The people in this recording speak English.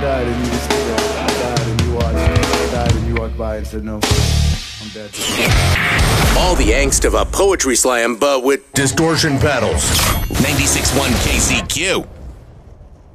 died and you just stood there. I died and you watched. I died and you walked by and said no. I'm dead. All the angst of a poetry slam, but with distortion pedals. 96.1 KCQ.